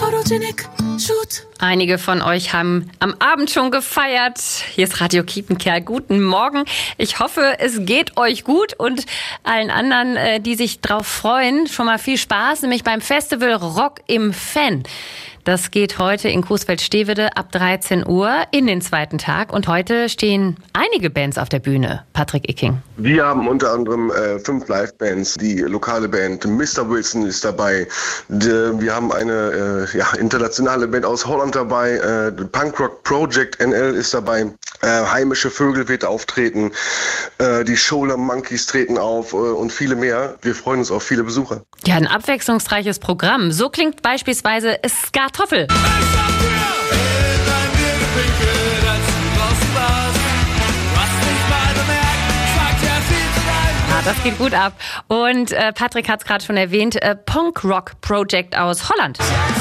Photogenic Shoot. Einige von euch haben am Abend schon gefeiert. Hier ist Radio Kiepenkerl. Guten Morgen. Ich hoffe, es geht euch gut und allen anderen, die sich drauf freuen, schon mal viel Spaß, nämlich beim Festival Rock im Fan. Das geht heute in Coesfeld-Stehwede ab 13 Uhr in den zweiten Tag. Und heute stehen einige Bands auf der Bühne. Patrick Icking. Wir haben unter anderem 5 Live-Bands. Die lokale Band Mr. Wilson ist dabei. Wir haben eine internationale Band aus Holland dabei. Punkrock Project NL ist dabei. Heimische Vögel wird auftreten. Die Shoulder Monkeys treten auf und viele mehr. Wir freuen uns auf viele Besucher. Ja, ein abwechslungsreiches Programm. So klingt beispielsweise Ska-Toffel. Das geht gut ab. Und Patrick hat es gerade schon erwähnt, Punkrock Project aus Holland.